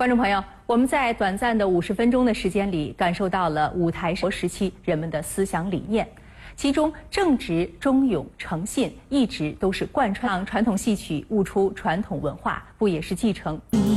观众朋友，我们在短暂的50分钟的时间里，感受到了五台山时期人们的思想理念，其中正直、忠勇、诚信一直都是贯穿传统戏曲，悟出传统文化，不也是继承？